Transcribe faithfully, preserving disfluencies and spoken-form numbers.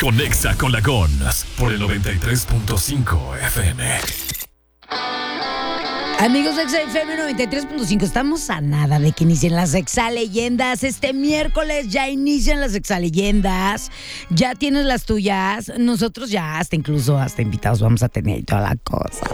Conexa con la Gons por el noventa y tres punto cinco F M. Amigos de Exa F M noventa y tres punto cinco, estamos a nada de que inicien las Exaleyendas. Este miércoles ya inician las Exaleyendas. Ya tienes las tuyas. Nosotros ya hasta incluso hasta invitados vamos a tener y toda la cosa.